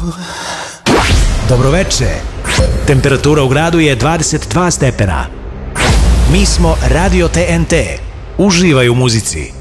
Dobroveče. Temperatura u gradu je 22 stepena. Mi smo Radio TNT. Uživaj u muzici.